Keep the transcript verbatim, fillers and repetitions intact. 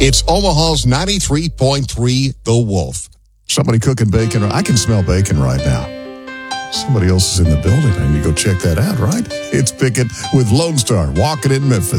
It's Omaha's ninety-three point three The Wolf. Somebody cooking bacon. I can smell bacon right now. Somebody else is in the building. I need to go check that out, right? It's Pickett with Lone Star, walking in Memphis.